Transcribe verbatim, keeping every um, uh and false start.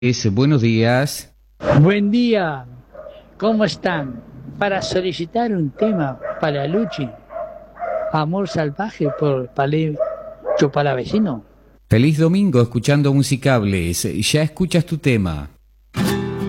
Es, buenos días. Buen día, ¿cómo están? Para solicitar un tema para Luchi, Amor Salvaje por Palé Chupalavecino. Feliz domingo escuchando Musicables. Ya escuchas tu tema.